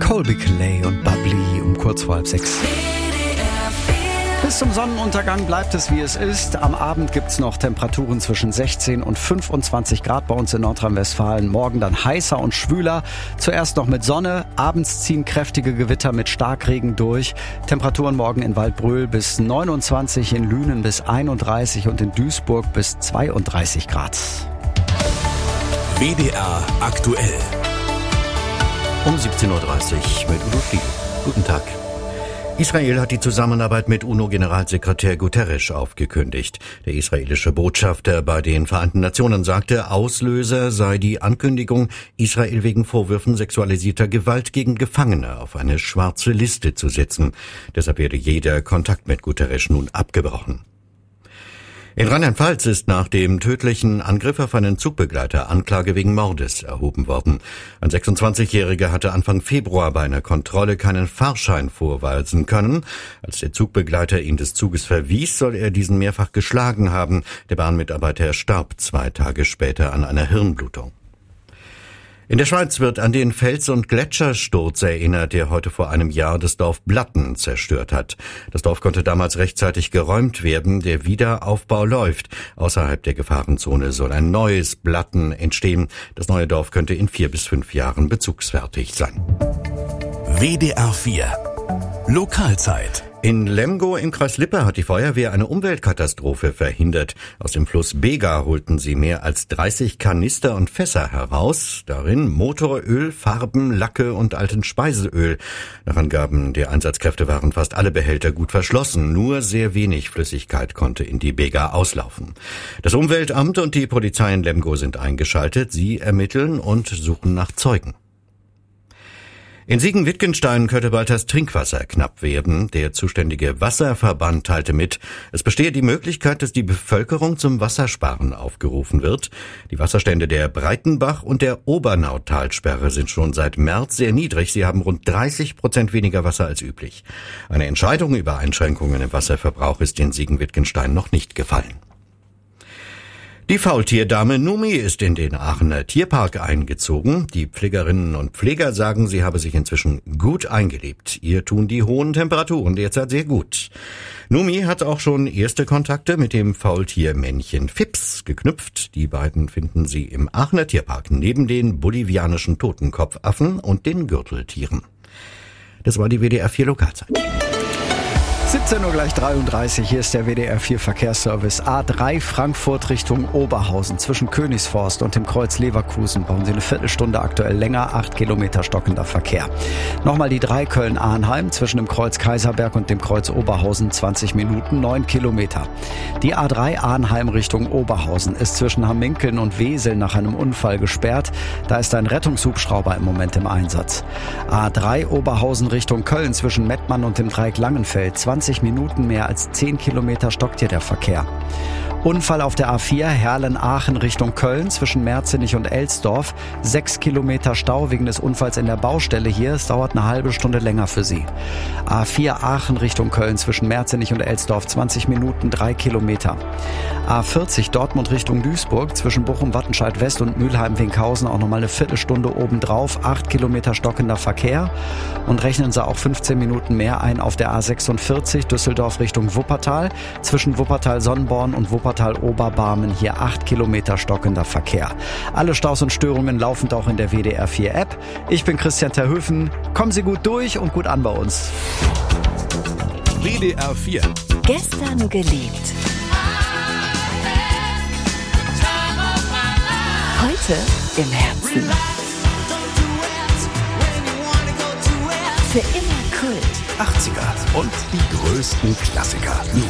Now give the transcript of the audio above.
Colby Calais und Bubbly um kurz vor 5:30. Bis zum Sonnenuntergang bleibt es, wie es ist. Am Abend gibt's noch Temperaturen zwischen 16 und 25 Grad bei uns in Nordrhein-Westfalen. Morgen dann heißer und schwüler. Zuerst noch mit Sonne. Abends ziehen kräftige Gewitter mit Starkregen durch. Temperaturen morgen in Waldbröl bis 29, in Lünen bis 31 und in Duisburg bis 32 Grad. WDR aktuell. Um 17.30 Uhr mit Udo Stiegel. Guten Tag. Israel hat die Zusammenarbeit mit UNO-Generalsekretär Guterres aufgekündigt. Der israelische Botschafter bei den Vereinten Nationen sagte, Auslöser sei die Ankündigung, Israel wegen Vorwürfen sexualisierter Gewalt gegen Gefangene auf eine schwarze Liste zu setzen. Deshalb werde jeder Kontakt mit Guterres nun abgebrochen. In Rheinland-Pfalz ist nach dem tödlichen Angriff auf einen Zugbegleiter Anklage wegen Mordes erhoben worden. Ein 26-Jähriger hatte Anfang Februar bei einer Kontrolle keinen Fahrschein vorweisen können. Als der Zugbegleiter ihn des Zuges verwies, soll er diesen mehrfach geschlagen haben. Der Bahnmitarbeiter starb 2 Tage später an einer Hirnblutung. In der Schweiz wird an den Fels- und Gletschersturz erinnert, der heute vor einem Jahr das Dorf Blatten zerstört hat. Das Dorf konnte damals rechtzeitig geräumt werden. Der Wiederaufbau läuft. Außerhalb der Gefahrenzone soll ein neues Blatten entstehen. Das neue Dorf könnte in 4 bis 5 Jahren bezugsfertig sein. WDR 4 Lokalzeit. In Lemgo im Kreis Lippe hat die Feuerwehr eine Umweltkatastrophe verhindert. Aus dem Fluss Bega holten sie mehr als 30 Kanister und Fässer heraus. Darin Motoröl, Farben, Lacke und alten Speiseöl. Nach Angaben der Einsatzkräfte waren fast alle Behälter gut verschlossen. Nur sehr wenig Flüssigkeit konnte in die Bega auslaufen. Das Umweltamt und die Polizei in Lemgo sind eingeschaltet. Sie ermitteln und suchen nach Zeugen. In Siegen-Wittgenstein könnte bald das Trinkwasser knapp werden. Der zuständige Wasserverband teilte mit, es bestehe die Möglichkeit, dass die Bevölkerung zum Wassersparen aufgerufen wird. Die Wasserstände der Breitenbach- und der Obernautalsperre sind schon seit März sehr niedrig. Sie haben rund 30% weniger Wasser als üblich. Eine Entscheidung über Einschränkungen im Wasserverbrauch ist in Siegen-Wittgenstein noch nicht gefallen. Die Faultierdame Numi ist in den Aachener Tierpark eingezogen. Die Pflegerinnen und Pfleger sagen, sie habe sich inzwischen gut eingelebt. Ihr tun die hohen Temperaturen derzeit sehr gut. Numi hat auch schon erste Kontakte mit dem Faultiermännchen Fips geknüpft. Die beiden finden Sie im Aachener Tierpark neben den bolivianischen Totenkopfaffen und den Gürteltieren. Das war die WDR 4 Lokalzeit. 17:33 Uhr, hier ist der WDR 4 Verkehrsservice. A3 Frankfurt Richtung Oberhausen. Zwischen Königsforst und dem Kreuz Leverkusen brauchen Sie eine Viertelstunde aktuell länger. 8 Kilometer stockender Verkehr. Nochmal die 3 Köln-Arnheim zwischen dem Kreuz Kaiserberg und dem Kreuz Oberhausen 20 Minuten, 9 Kilometer. Die A3 Arnheim Richtung Oberhausen ist zwischen Hamminkeln und Wesel nach einem Unfall gesperrt. Da ist ein Rettungshubschrauber im Moment im Einsatz. A3 Oberhausen Richtung Köln zwischen Mettmann und dem Dreieck Langenfeld 20 Minuten, mehr als 10 Kilometer stockt hier der Verkehr. Unfall auf der A4 Herlen-Aachen Richtung Köln zwischen Merzenich und Elsdorf. 6 Kilometer Stau wegen des Unfalls in der Baustelle hier. Es dauert eine halbe Stunde länger für Sie. A4 Aachen Richtung Köln zwischen Merzenich und Elsdorf 20 Minuten, 3 Kilometer. A40 Dortmund Richtung Duisburg zwischen Bochum-Wattenscheid West und Mülheim-Winkhausen auch nochmal eine Viertelstunde obendrauf. 8 Kilometer stockender Verkehr. Und rechnen Sie auch 15 Minuten mehr ein auf der A46 Düsseldorf Richtung Wuppertal. Zwischen Wuppertal-Sonnenborn und Wuppertal-Oberbarmen hier 8 Kilometer stockender Verkehr. Alle Staus und Störungen laufend auch in der WDR 4 App. Ich bin Christian Terhöfen. Kommen Sie gut durch und gut an bei uns. WDR 4 Gestern geliebt. Heute im Herzen. Für immer Kult. 80er und die größten Klassiker. Nur